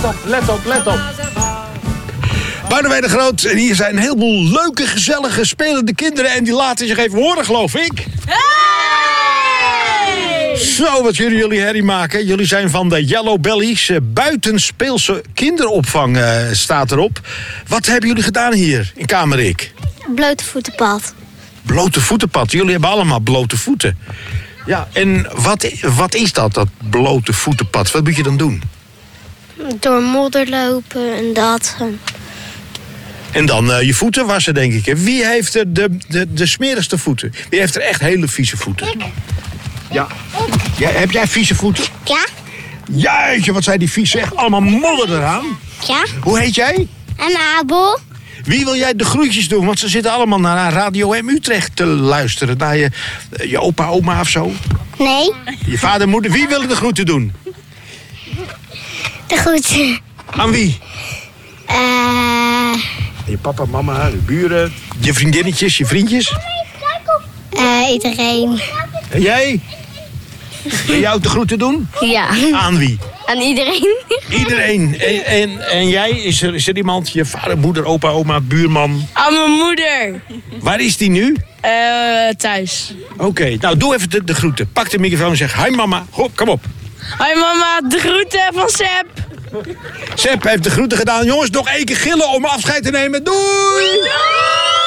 let op. Boudewijn de Groot. En hier zijn een heleboel leuke, gezellige, spelende kinderen. En die laten zich even horen, geloof ik. Hey! Zo, wat jullie herrie maken. Jullie zijn van de Yellow Bellies. Buitenspeelse kinderopvang staat erop. Wat hebben jullie gedaan hier in Kamerik? Blote voetenpad. Blote voetenpad. Jullie hebben allemaal blote voeten. Ja, en wat is dat blote voetenpad? Wat moet je dan doen? Door modder lopen en dat. En dan je voeten wassen, denk ik. Wie heeft de smerigste voeten? Wie heeft er echt hele vieze voeten? Ik. Ja. Heb jij vieze voeten? Ja. Jeetje, wat zijn die vies, zeg. Allemaal modder eraan. Ja. Hoe heet jij? En Abel. Wie wil jij de groetjes doen? Want ze zitten allemaal naar Radio M Utrecht te luisteren. Naar je opa, oma of zo. Nee. Je vader, moeder. Wie wil de groeten doen? De groeten. Aan wie? Je papa, mama, de buren, je vriendinnetjes, je vriendjes? Iedereen. En jij? Wil jij ook de groeten doen? Ja. Aan wie? Aan iedereen. Iedereen. En jij? Is er iemand? Je vader, moeder, opa, oma, buurman? Aan mijn moeder. Waar is die nu? Thuis. Oké, nou doe even de groeten. Pak de microfoon en zeg: hi mama. Kom op. Hoi mama, de groeten van Seb. Seb heeft de groeten gedaan. Jongens, nog 1 keer gillen om afscheid te nemen. Doei!